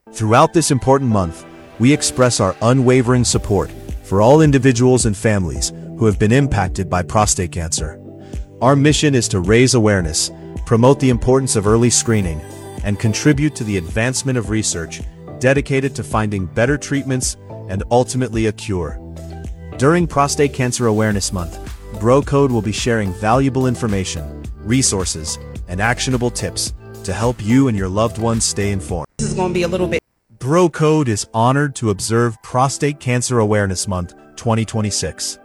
Throughout this important month, we express our unwavering support for all individuals and families who have been impacted by prostate cancer. Our mission is to raise awareness, promote the importance of early screening, and contribute to the advancement of research dedicated to finding better treatments and ultimately a cure. During Prostate Cancer Awareness Month, BroCode will be sharing valuable information, resources, and actionable tips to help you and your loved ones stay informed. This is going to be a little bit. BroCode is honored to observe Prostate Cancer Awareness Month 2026.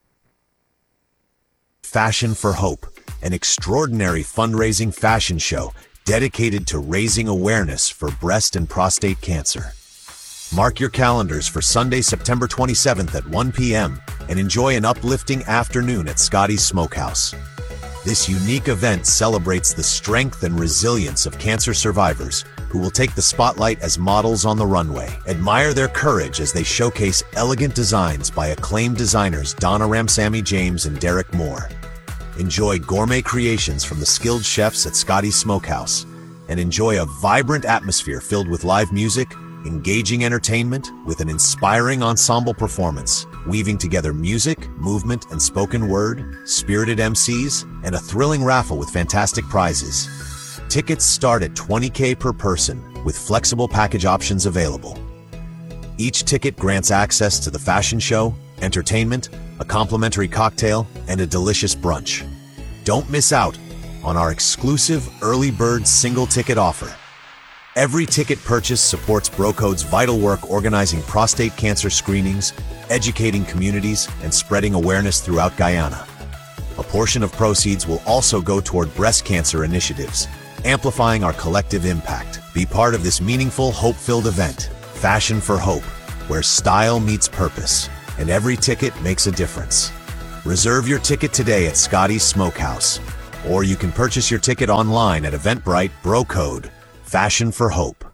Fashion for Hope, an extraordinary fundraising fashion show dedicated to raising awareness for breast and prostate cancer. Mark your calendars for Sunday, September 27th at 1 p.m. and enjoy an uplifting afternoon at Scotty's Smokehouse. This unique event celebrates the strength and resilience of cancer survivors who will take the spotlight as models on the runway. Admire their courage as they showcase elegant designs by acclaimed designers Donna Ramsamy James and Derek Moore. Enjoy gourmet creations from the skilled chefs at Scotty's Smokehouse, and enjoy a vibrant atmosphere filled with live music, engaging entertainment with an inspiring ensemble performance, weaving together music, movement, and spoken word, spirited MCs, and a thrilling raffle with fantastic prizes. Tickets start at $20,000 per person, with flexible package options available. Each ticket grants access to the fashion show, entertainment, a complimentary cocktail, and a delicious brunch. Don't miss out on our exclusive early bird single ticket offer. Every ticket purchase supports BroCode's vital work organizing prostate cancer screenings, educating communities, and spreading awareness throughout Guyana. A portion of proceeds will also go toward breast cancer initiatives, amplifying our collective impact. Be part of this meaningful, hope-filled event, Fashion for Hope, where style meets purpose, and every ticket makes a difference. Reserve your ticket today at Scotty's Smokehouse, or you can purchase your ticket online at Eventbrite. BroCode, Fashion for Hope.